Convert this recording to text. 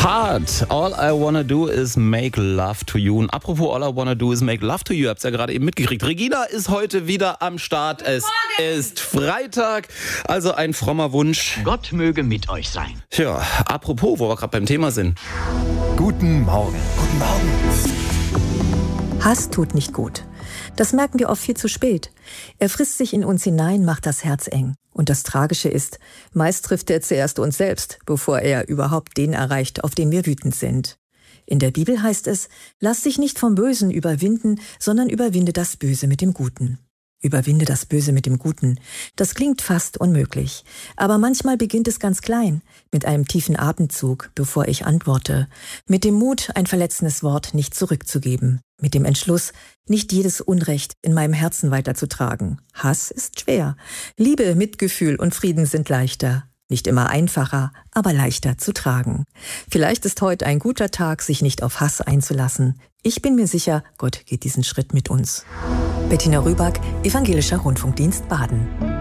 Hard. All I wanna do is make love to you. Und apropos All I wanna do is make love to you, habt's ja gerade eben mitgekriegt. Regina ist heute wieder am Start. Es ist Freitag, also ein frommer Wunsch. Gott möge mit euch sein. Tja, apropos, wo wir gerade beim Thema sind. Guten Morgen. Guten Morgen. Hass tut nicht gut. Das merken wir oft viel zu spät. Er frisst sich in uns hinein, macht das Herz eng. Und das Tragische ist, meist trifft er zuerst uns selbst, bevor er überhaupt den erreicht, auf den wir wütend sind. In der Bibel heißt es, lass dich nicht vom Bösen überwinden, sondern überwinde das Böse mit dem Guten. Überwinde das Böse mit dem Guten. Das klingt fast unmöglich. Aber manchmal beginnt es ganz klein, mit einem tiefen Atemzug, bevor ich antworte, mit dem Mut, ein verletzendes Wort nicht zurückzugeben, mit dem Entschluss, nicht jedes Unrecht in meinem Herzen weiterzutragen. Hass ist schwer. Liebe, Mitgefühl und Frieden sind leichter. Nicht immer einfacher, aber leichter zu tragen. Vielleicht ist heute ein guter Tag, sich nicht auf Hass einzulassen. Ich bin mir sicher, Gott geht diesen Schritt mit uns. Bettina Rüback, Evangelischer Rundfunkdienst Baden.